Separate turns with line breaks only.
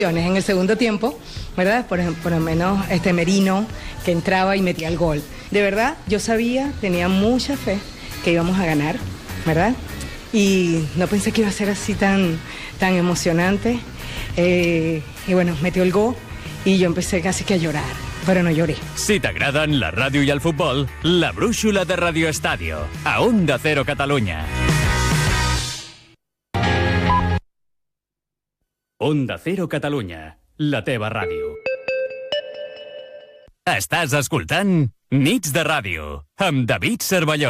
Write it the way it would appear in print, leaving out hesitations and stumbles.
En el segundo tiempo, ¿verdad? Por lo menos Merino, que entraba y metía el gol. De verdad, yo sabía, tenía mucha fe que íbamos a ganar, ¿verdad? Y no pensé que iba a ser así tan emocionante. Y bueno, metió el gol y yo empecé casi que a llorar, però no lloré.
Si t'agraden la ràdio i el futbol, la brúixola de Radio Estadio, a Onda Cero Catalunya. Onda Cero Catalunya, la teva ràdio. Estàs escoltant Nits de Ràdio, amb David Cervelló.